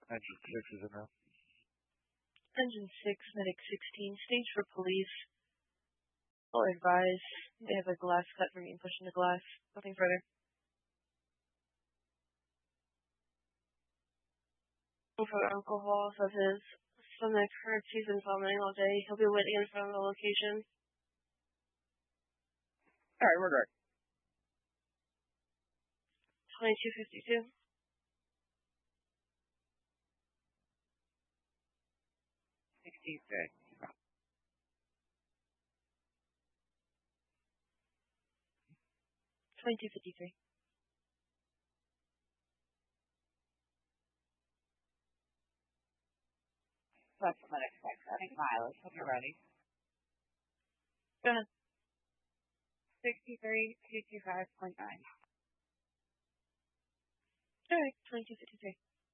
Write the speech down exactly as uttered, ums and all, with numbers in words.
Engine six is in now. Engine six, medic sixteen, stage for police. I'll advise. They have a glass cut from being pushed into glass. Nothing further. For alcohol, says his stomach hurts. He's been vomiting all day. He'll be waiting in front of the location. Alright, we're good. twenty-two fifty-two. sixty-six. twenty-two fifty-three. That's unexpected. I think mileage. Hope you're ready. Go ahead. sixty-three two twenty-five point nine. Alright, twenty-two fifty-three.